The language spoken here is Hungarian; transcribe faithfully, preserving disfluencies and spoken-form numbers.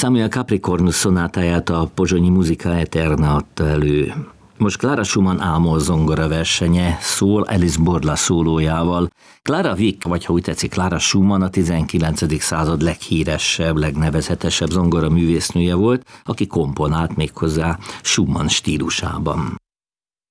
Samuel Capricornus szonátáját a Pozsonyi Musica Eterna adta elő. Most Clara Schumann Ámol zongora versenye szól Alice Borla szólójával. Clara Wieck, vagy ha úgy tetszik, Clara Schumann a tizenkilencedik század leghíresebb, legnevezetesebb zongora művésznője volt, aki komponált méghozzá Schumann stílusában.